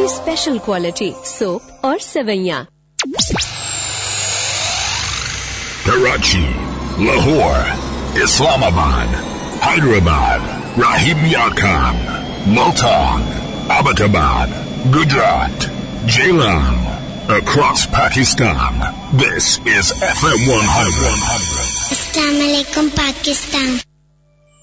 Special quality soap और सवैयाँ। Karachi, Lahore, Islamabad, Hyderabad, Rahim Yar Khan, Multan, Abbottabad, Gujarat, Jailan, across Pakistan. This is FM 100. Assalamu alaikum, Pakistan.